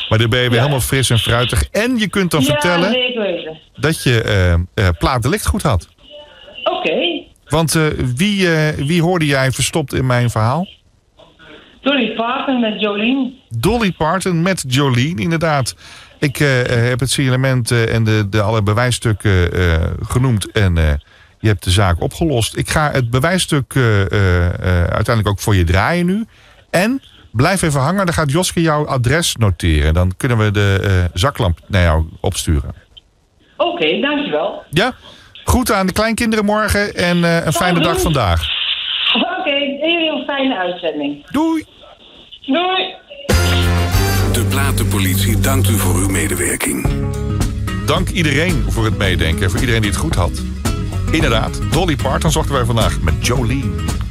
Maar dan ben je weer helemaal fris en fruitig. En je kunt dan vertellen dat je Plaat de Licht goed had. Oké. Want wie hoorde jij verstopt in mijn verhaal? Dolly Parton met Jolene. Dolly Parton met Jolene, inderdaad. Ik heb het signalement en de alle bewijsstukken genoemd. En je hebt de zaak opgelost. Ik ga het bewijsstuk uiteindelijk ook voor je draaien nu. En blijf even hangen. Dan gaat Joske jouw adres noteren. Dan kunnen we de zaklamp naar jou opsturen. Oké, dankjewel. Ja? Groeten aan de kleinkinderen morgen. En een fijne dag vandaag. Oké, een fijne uitzending. Doei. Doei. De Platenpolitie dankt u voor uw medewerking. Dank iedereen voor het meedenken. Voor iedereen die het goed had. Inderdaad, Dolly Parton zochten wij vandaag met Jolene.